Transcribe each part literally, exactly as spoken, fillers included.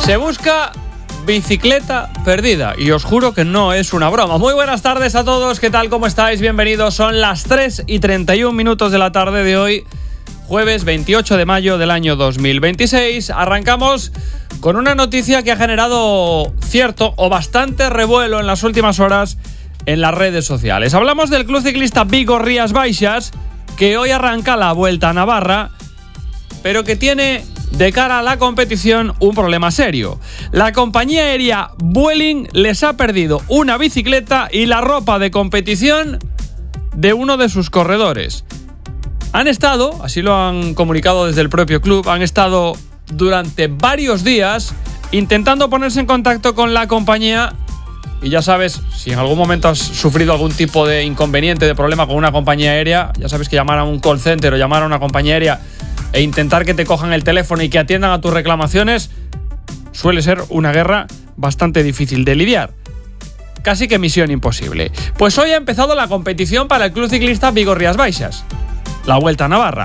Se busca bicicleta perdida y os juro que no es una broma. Muy buenas tardes a todos, ¿qué tal? ¿Cómo estáis? Bienvenidos. Son las tres y treinta y un minutos de la tarde de hoy, jueves veintiocho de mayo del año dos mil veintiséis. Arrancamos con una noticia que ha generado cierto o bastante revuelo en las últimas horas en las redes sociales. Hablamos del club ciclista Vigo Rías Baixas, que hoy arranca la Vuelta a Navarra, pero que tiene de cara a la competición un problema serio. La compañía aérea Vueling les ha perdido una bicicleta y la ropa de competición de uno de sus corredores. Han estado, así lo han comunicado desde el propio club, han estado durante varios días intentando ponerse en contacto con la compañía. Y ya sabes, si en algún momento has sufrido algún tipo de inconveniente, de problema con una compañía aérea, ya sabes que llamar a un call center o llamar a una compañía aérea e intentar que te cojan el teléfono y que atiendan a tus reclamaciones suele ser una guerra bastante difícil de lidiar. Casi que misión imposible. Pues hoy ha empezado la competición para el club ciclista Vigo Rías Baixas, la Vuelta a Navarra.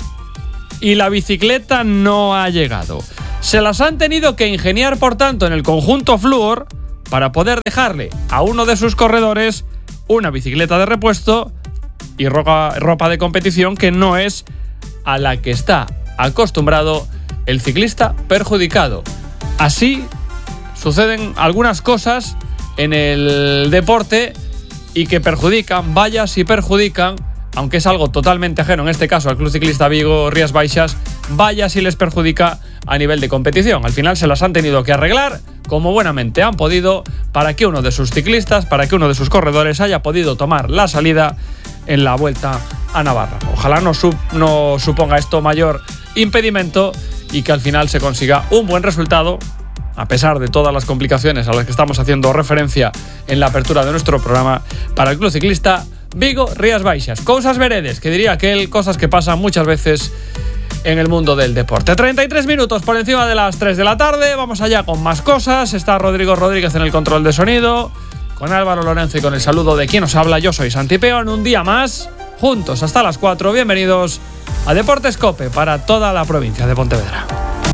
Y la bicicleta no ha llegado. Se las han tenido que ingeniar, por tanto, en el conjunto Fluor para poder dejarle a uno de sus corredores una bicicleta de repuesto y ropa, ropa de competición que no es a la que está acostumbrado el ciclista perjudicado. Así suceden algunas cosas en el deporte y que perjudican, vaya si perjudican, aunque es algo totalmente ajeno en este caso al club ciclista Vigo Rías Baixas, vaya si les perjudica a nivel de competición. Al final se las han tenido que arreglar como buenamente han podido para que uno de sus ciclistas, para que uno de sus corredores haya podido tomar la salida en la Vuelta a Navarra. Ojalá no, sub, no suponga esto mayor impedimento y que al final se consiga un buen resultado, a pesar de todas las complicaciones a las que estamos haciendo referencia en la apertura de nuestro programa, para el club ciclista Vigo Rías Baixas. Cosas veredes, que diría aquel, cosas que pasan muchas veces en el mundo del deporte. treinta y tres minutos por encima de las tres de la tarde. Vamos allá con más cosas. Está Rodrigo Rodríguez en el control de sonido, con Álvaro Lorenzo y con el saludo de quien os habla. Yo soy Santi Peón, un día más, juntos hasta las cuatro. Bienvenidos a Deportes COPE para toda la provincia de Pontevedra.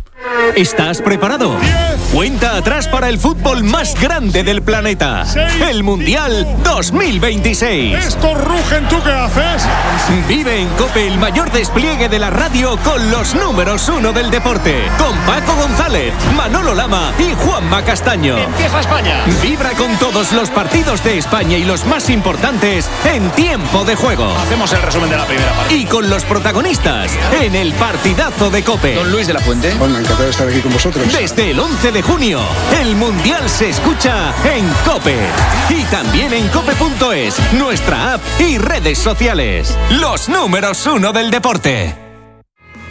¿Estás preparado? diez, Cuenta atrás para el fútbol más grande del planeta. seis, el Mundial dos mil veintiséis. Estos rugen, ¿tú qué haces? Vive en COPE el mayor despliegue de la radio con los números uno del deporte. Con Paco González, Manolo Lama y Juanma Castaño. Empieza España. Vibra con todos los partidos de España y los más importantes en tiempo de juego. Hacemos el resumen de la primera parte. Y con los protagonistas en el partidazo de COPE. Don Luis de la Fuente. Bueno, encantado de estar aquí con vosotros. Desde el once de junio, el Mundial se escucha en COPE. Y también en cope punto es, nuestra app y redes sociales. Los números uno del deporte.